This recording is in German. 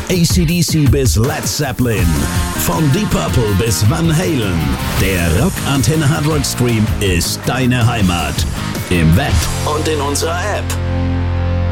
AC/DC bis Led Zeppelin, von Deep Purple bis Van Halen. Der Rock Antenne Hard Rock Stream ist deine Heimat. Im Web und in unserer App.